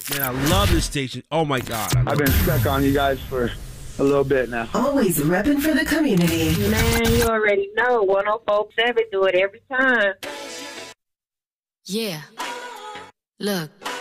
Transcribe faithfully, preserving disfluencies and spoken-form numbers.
Man, I love this station. Oh, my God. I love I've been stuck on you guys for a little bit now. Always repping for the community. Man, you already know. one oh four point seven do it every time. Yeah. Look.